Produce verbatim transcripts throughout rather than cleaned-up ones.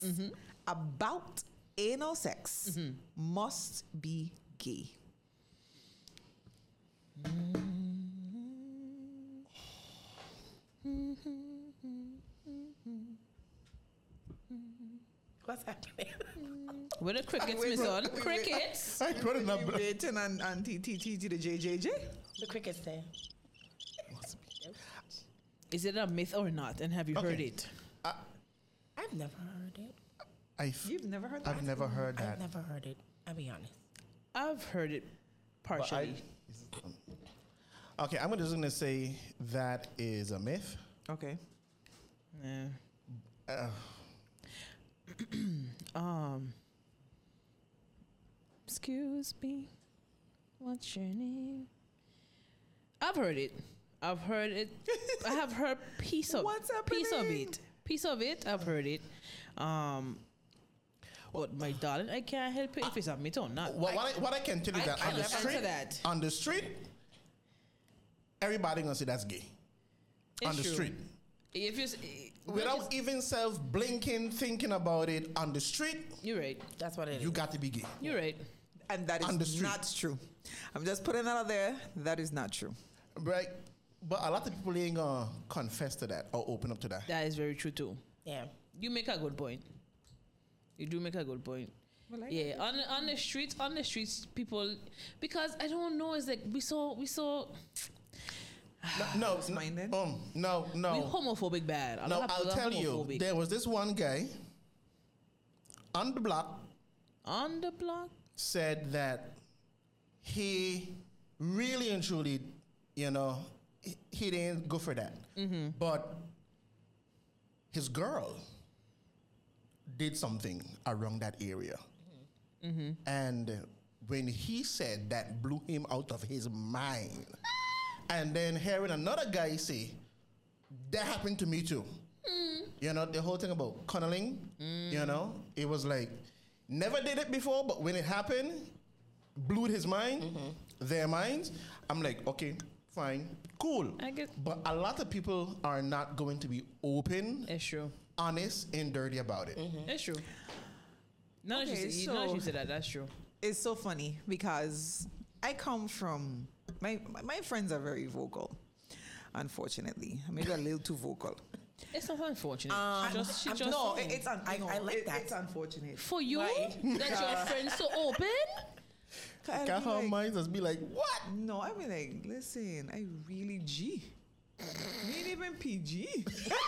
mm-hmm. about anal sex mm-hmm. must be gay. Mm-hmm. Mm-hmm. What's happening? Where the crickets, Miss On? Crickets. I put it up. Waiting on on T T T the J J J. The crickets there. Is it a myth or not? And have you Okay. heard it? Uh, I've never heard it. I've, You've never heard that? I've never heard that. I've never heard it. I'll be honest. I've heard it But I- partially. okay, I'm just going to say that is a myth. Okay. Yeah. Uh, Um. Excuse me. What's your name? I've heard it. I've heard it. I have heard piece of What's piece of happening? it. Piece of it. I've heard it. Um. But my darling, I can't help it if it's a myth or not. what, what, I, what I can tell you I that on can't the answer street, that. on the street, everybody gonna say that's gay. It's on the true. street, If you, s- without just- even self blinking, thinking about it on the street, you're right. That's what it is. you got to be gay. You're right. And that On the is street. not true. I'm just putting that out there. That is not true. Right? But a lot of people ain't gonna confess to that or open up to that. That is very true too. Yeah. You make a good point. You do make a good point. Well, I yeah, on the, on the streets, on the streets, people, because I don't know, it's like we saw, we saw, No, no, Minded? um, no, no. we homophobic bad. A No, lot of I'll people are tell you. homophobic. There was this one guy on the block On the block, said that he really and truly, you know, he, he didn't go for that. Mm-hmm. But his girl did something around that area. Mm-hmm. And when he said that, blew him out of his mind. And then hearing another guy say, that happened to me too. Mm. You know, the whole thing about cunniling, you know, it was like, never did it before, but when it happened, blew his mind, Mm-hmm. their minds. I'm like, okay, fine, cool. I get- But a lot of people are not going to be open, it's true. honest, and dirty about it. It's true. None Okay, of you, so- none of you said that. That's true. It's so funny because I come from my my friends are very vocal. Unfortunately, maybe a little too vocal. It's not unfortunate. Um, she just, she I'm- just No, it- it's un- I- no, I like it- that. It's unfortunate. for you Why? that your friends so open. I'll Can't be her like, minds just be like, what? No, I mean like, listen, I really G. Me ain't even P G.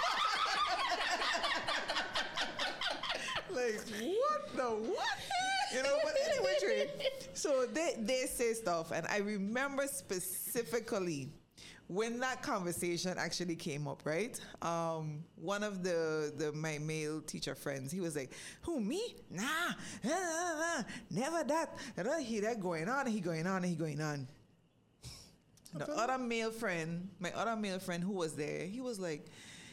Like what the what? You know, but anyway, Trey, so they they say stuff, and I remember specifically when that conversation actually came up, right? Um, one of the the my male teacher friends, he was like, "Who me? Nah, nah, nah, nah, never that." And I hear that going on, and he going on, and he going on. The other male friend, my other male friend who was there, he was like,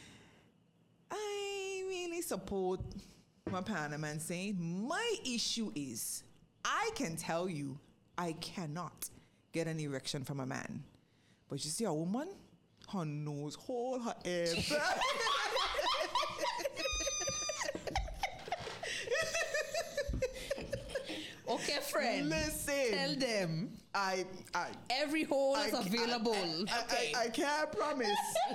I really support my partner man saying, my issue is, I can tell you, I cannot get an erection from a man. But you see a woman, her nose, hold her head back. Okay, friend. Listen. Tell them I, I, every hole I is ca- available. I, I, okay. I, I can't promise.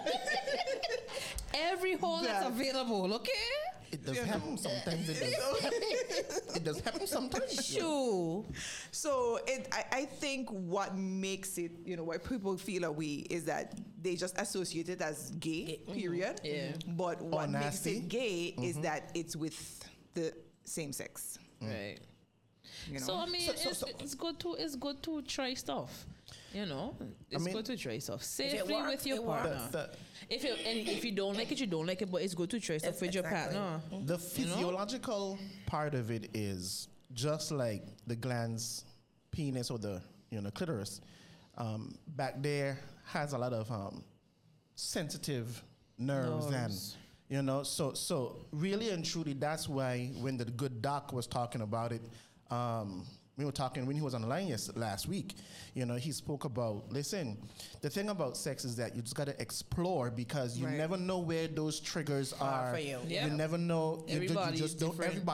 every hole is That- available. Okay. It does Yeah. happen sometimes. It does happen. It does happen sometimes. Sure. So it, I, I think what makes it, you know, why people feel away is that they just associate it as gay, period. Yeah. But what makes nasty. it gay is that it's with the same sex. Right. You know. So I mean, So- so- it's, so- it's good to it's good to try stuff. You know, it's mean- good to try stuff safely works, with your it works. partner. The- the- if you and if you don't like it, you don't like it. But it's good to try stuff Yes, with your exactly. partner. The physiological part of it is just like the glands, penis, or the you know clitoris. Um, back there has a lot of um, sensitive nerves, Nerves. and you know, so so really and truly, that's why when the good doc was talking about it, um, we were talking when he was online yes, last week. You know, he spoke about, listen, the thing about sex is that you just got to explore because you Right. never know where those triggers Are are. for you. Yeah. You never know. You, ju- you Everybody just is don't. different. Everybody